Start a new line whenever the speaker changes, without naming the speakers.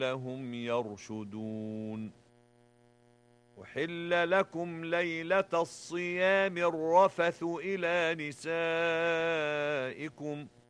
لعلهم يرشدون. أحل لكم ليلة الصيام الرفث إلى نسائكم